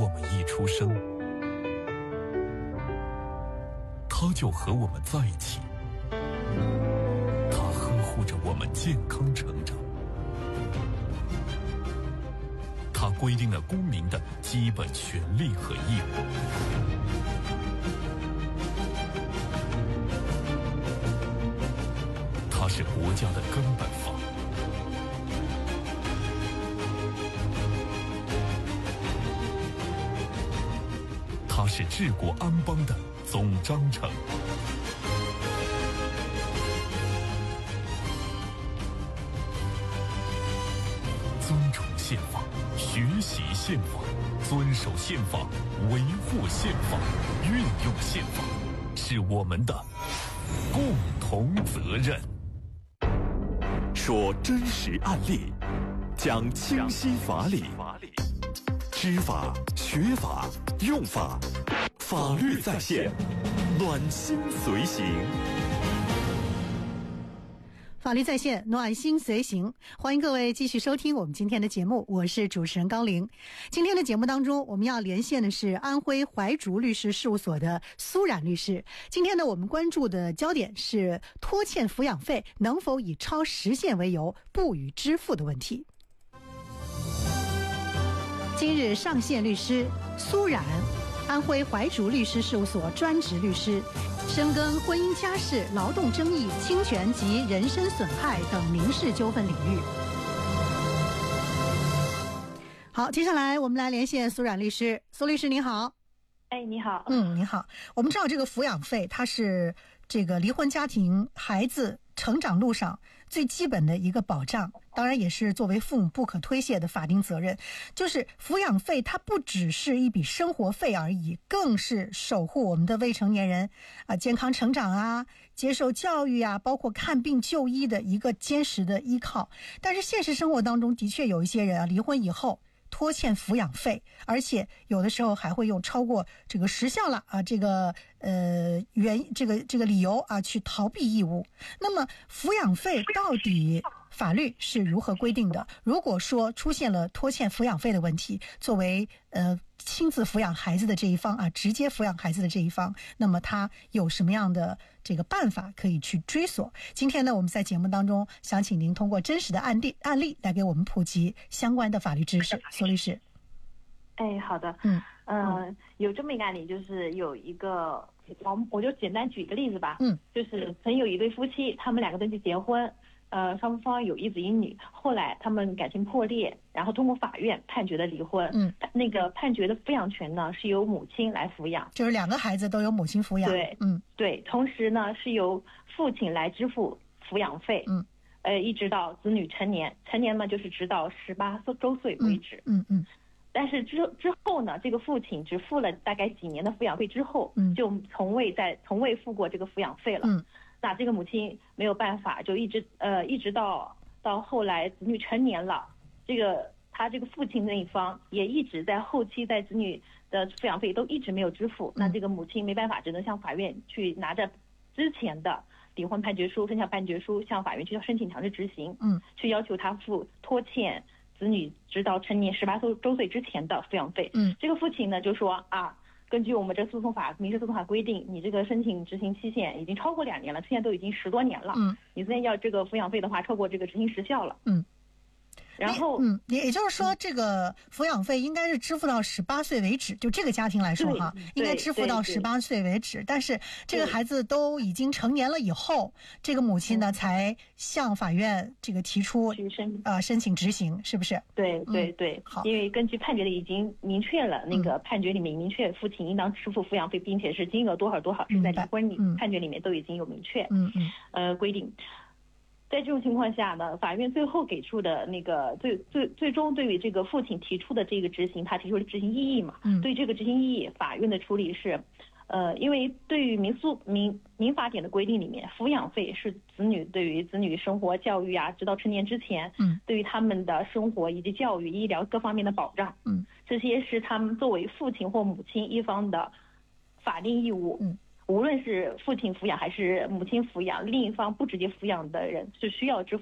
我们一出生，他就和我们在一起，他呵护着我们健康成长，他规定了公民的基本权利和义务。它是国家的根本法，它是治国安邦的总章程。尊崇宪法，学习宪法，遵守宪法，维护宪法，运用宪法，是我们的共同责任。 说真实案例，讲清晰法理，知法、学法、用法，法律在线，暖心随行。 法律在线，暖心随行，欢迎各位继续收听我们今天的节目，我是主持人高玲。今天的节目当中，我们要连线的是安徽怀竹律师事务所的苏冉律师。今天呢，我们关注的焦点是拖欠抚养费能否以超时限为由不予支付的问题。今日上线律师苏冉，安徽怀竹律师事务所专职律师，深耕婚姻家事、劳动争议、侵权及人身损害等民事纠纷领域。好，接下来我们来连线苏冉律师。苏律师您好。 你好。 你好。我们知道这个抚养费它是这个离婚家庭孩子成长路上最基本的一个保障，当然也是作为父母不可推卸的法定责任。就是抚养费它不只是一笔生活费而已，更是守护我们的未成年人健康成长啊、接受教育啊，包括看病就医的一个坚实的依靠。但是现实生活当中的确有一些人离婚以后拖欠抚养费，而且有的时候还会用超过这个时效了这个理由去逃避义务。那么抚养费到底法律是如何规定的？如果说出现了拖欠抚养费的问题，作为亲自抚养孩子的这一方直接抚养孩子的这一方，那么他有什么样的这个办法可以去追索？今天呢，我们在节目当中想请您通过真实的案例来给我们普及相关的法律知识。苏律师。 好的。有这么一个案例，就是有一个，我就简单举一个例子吧。就是曾有一对夫妻，他们两个登记结婚，双方有一子一女，后来他们感情破裂，然后通过法院判决的离婚。那个判决的抚养权呢是由母亲来抚养， 就是两个孩子都由母亲抚养。 对，同时呢是由父亲来支付抚养费。一直到子女成年呢就是直到18周岁为止。但是之后呢，这个父亲只付了大概几年的抚养费之后，就从未付过这个抚养费了。那这个母亲没有办法，就一直到后来子女成年了，他这个父亲那一方也一直在后期在子女的抚养费都一直没有支付。那这个母亲没办法，只能向法院去拿着之前的离婚判决书、分享判决书向法院去申请强制执行。去要求他付拖欠子女直到成年18周岁之前的抚养费。这个父亲呢就说根据我们这民事诉讼法规定，你这个申请执行期限已经超过2年了，现在都已经10多年了。你现在要这个抚养费的话，超过这个执行时效了。然后也就是说这个抚养费应该是支付到18岁为止，就这个家庭来说应该支付到18岁为止。但是这个孩子都已经成年了以后，这个母亲呢才向法院这个提出申请执行，是不是？ 对。好，因为根据判决里已经明确了，那个判决里面明确父亲应当支付抚养费，并且是金额多少是在离婚判决里面都已经有明确规定。在这种情况下呢，法院最后给出的那个最终对于这个父亲提出的这个执行，他提出的执行异议嘛。对这个执行异议，法院的处理是，因为对于民法典的规定里面，抚养费是对于子女生活教育直到成年之前，对于他们的生活以及教育、医疗各方面的保障。这些是他们作为父亲或母亲一方的法定义务。无论是父亲抚养还是母亲抚养，另一方不直接抚养的人是需要支付